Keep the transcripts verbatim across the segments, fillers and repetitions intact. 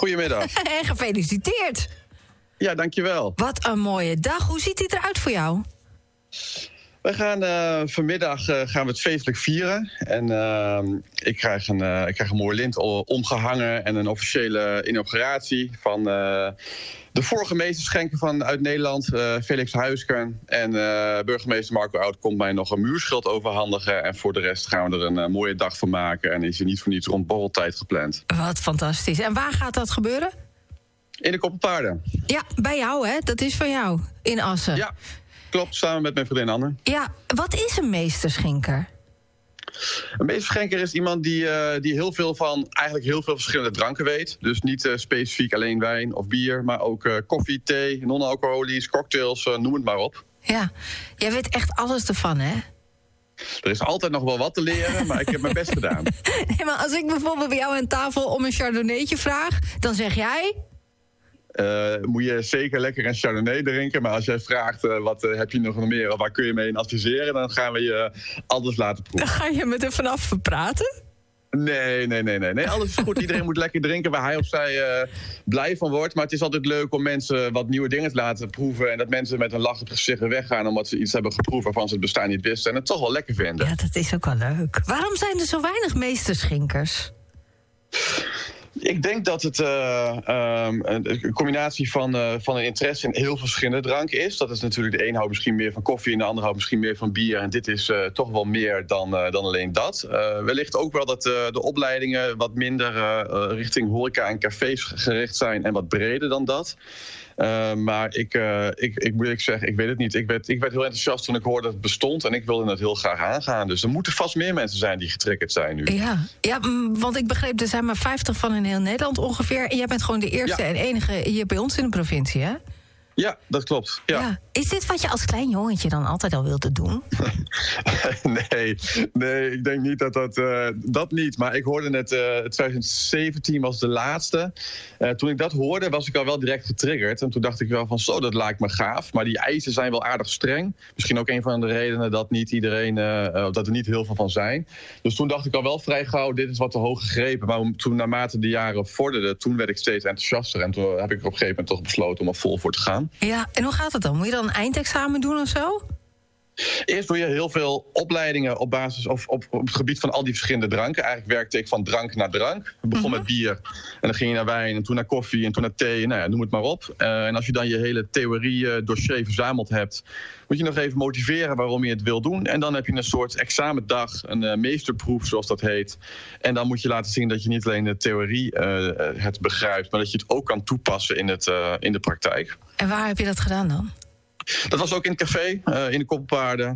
Goedemiddag. En gefeliciteerd. Ja, dankjewel. Wat een mooie dag. Hoe ziet dit eruit voor jou? We gaan uh, vanmiddag uh, gaan we het feestelijk vieren. En uh, ik, krijg een, uh, ik krijg een mooi lint omgehangen en een officiële inauguratie van uh, de vorige meesterschenker van uit Nederland, uh, Felix Huisken. En uh, burgemeester Marco Oud komt mij nog een muurschild overhandigen. En voor de rest gaan we er een uh, mooie dag van maken. En is er niet voor niets rond borreltijd gepland. Wat fantastisch. En waar gaat dat gebeuren? In de Koppelpaarden. Ja, bij jou, hè? Dat is van jou, in Assen. Ja, klopt. Samen met mijn vriendin Anne. Ja, wat is een meesterschenker? Een meesterschenker is iemand die, uh, die heel veel van eigenlijk heel veel verschillende dranken weet. Dus niet uh, specifiek alleen wijn of bier, maar ook uh, koffie, thee, non-alcoholisch, cocktails, uh, noem het maar op. Ja, jij weet echt alles ervan, hè? Er is altijd nog wel wat te leren, maar ik heb mijn best gedaan. Nee, maar als ik bijvoorbeeld bij jou aan tafel om een chardonnaytje vraag, dan zeg jij... Uh, moet je zeker lekker een chardonnay drinken. Maar als jij vraagt, uh, wat uh, heb je nog meer of waar kun je mee in adviseren, dan gaan we je alles laten proeven. Dan ga je met er vanaf praten? Nee, nee, nee, nee, nee. Alles is goed. Iedereen moet lekker drinken waar hij of zij uh, blij van wordt. Maar het is altijd leuk om mensen wat nieuwe dingen te laten proeven. En dat mensen met een lach op het gezicht weggaan omdat ze iets hebben geproefd waarvan ze het bestaan niet wisten. En het toch wel lekker vinden. Ja, dat is ook wel leuk. Waarom zijn er zo weinig meesterschinkers? Ik denk dat het uh, um, een combinatie van, uh, van een interesse in heel verschillende dranken is. Dat is natuurlijk, de een houdt misschien meer van koffie en de ander houdt misschien meer van bier. En dit is uh, toch wel meer dan, uh, dan alleen dat. Uh, wellicht ook wel dat uh, de opleidingen wat minder uh, richting horeca en cafés gericht zijn en wat breder dan dat. Uh, maar ik, uh, ik, ik moet ik zeggen, ik weet het niet. Ik werd, ik werd heel enthousiast toen ik hoorde dat het bestond en ik wilde het heel graag aangaan. Dus er moeten vast meer mensen zijn die getriggerd zijn nu. Ja, ja, want ik begreep, er zijn maar vijftig van in heel Nederland ongeveer. En jij bent gewoon de eerste ja. en enige hier bij ons in de provincie, hè? Ja, dat klopt. Ja. Ja. Is dit wat je als klein jongetje dan altijd al wilde doen? nee, nee, ik denk niet dat dat... Uh, dat niet, maar ik hoorde net... Uh, twintig zeventien was de laatste. Uh, toen ik dat hoorde, was ik al wel direct getriggerd. En toen dacht ik wel van, zo, dat lijkt me gaaf. Maar die eisen zijn wel aardig streng. Misschien ook een van de redenen dat niet iedereen... Uh, uh, dat er niet heel veel van zijn. Dus toen dacht ik al wel vrij gauw, dit is wat te hoog gegrepen. Maar toen naarmate de jaren vorderden, toen werd ik steeds enthousiaster. En toen heb ik er op een gegeven moment toch besloten om er vol voor te gaan. Ja, en hoe gaat het dan? Moet je dan een eindexamen doen of zo? Eerst doe je heel veel opleidingen op basis of op, op het gebied van al die verschillende dranken. Eigenlijk werkte ik van drank naar drank. Ik begon uh-huh. met bier en dan ging je naar wijn en toen naar koffie en toen naar thee. Nou ja, noem het maar op. Uh, en als je dan je hele theorie uh, dossier verzameld hebt, moet je nog even motiveren waarom je het wil doen. En dan heb je een soort examendag, een uh, meesterproef zoals dat heet. En dan moet je laten zien dat je niet alleen de theorie uh, het begrijpt, maar dat je het ook kan toepassen in, het, uh, in de praktijk. En waar heb je dat gedaan dan? Dat was ook in het café, uh, in de Koppelpaarden.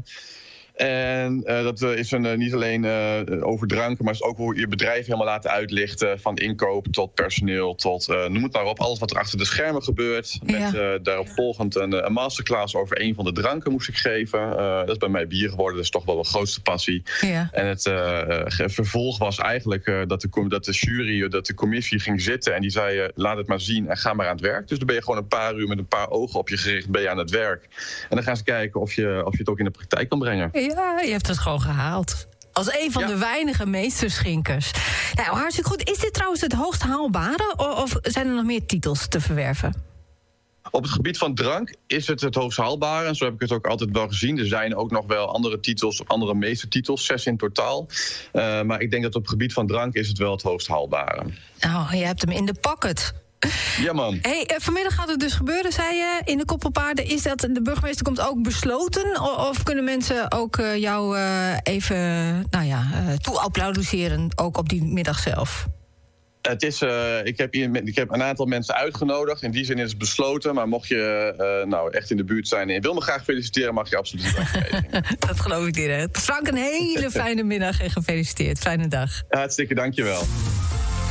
En uh, dat uh, is een, uh, niet alleen uh, over dranken, maar is ook hoe je je bedrijf helemaal laten uitlichten. Van inkoop tot personeel tot, uh, noem het maar op, alles wat er achter de schermen gebeurt. Ja. Met uh, daarop volgend een, een masterclass over een van de dranken moest ik geven. Uh, dat is bij mij bier geworden, dat is toch wel mijn grootste passie. Ja. En het uh, vervolg was eigenlijk uh, dat, de, dat de jury, dat de commissie ging zitten en die zei, uh, laat het maar zien en ga maar aan het werk. Dus dan ben je gewoon een paar uur met een paar ogen op je gericht, ben je aan het werk. En dan gaan ze kijken of je, of je het ook in de praktijk kan brengen. Ja, je hebt het gewoon gehaald. Als een van ja. de weinige meesterschinkers. Nou, hartstikke goed. Is dit trouwens het hoogst haalbare? Of zijn er nog meer titels te verwerven? Op het gebied van drank is het het hoogst haalbare. En zo heb ik het ook altijd wel gezien. Er zijn ook nog wel andere titels, andere meestertitels, zes in totaal. Uh, maar ik denk dat op het gebied van drank is het wel het hoogst haalbare. Nou, je hebt hem in de pocket. Ja, man. Hey, vanmiddag gaat het dus gebeuren, zei je, in de Koppelpaarden. Is dat, de burgemeester komt ook besloten? Of kunnen mensen ook uh, jou uh, even nou ja, uh, toe applaudisseren, ook op die middag zelf? Het is, uh, ik, heb hier, ik heb een aantal mensen uitgenodigd. In die zin is het besloten. Maar mocht je uh, nou echt in de buurt zijn en je wil me graag feliciteren, mag je absoluut een Dat geloof ik direct. Frank, een hele fijne middag en gefeliciteerd. Fijne dag. Hartstikke, dankjewel.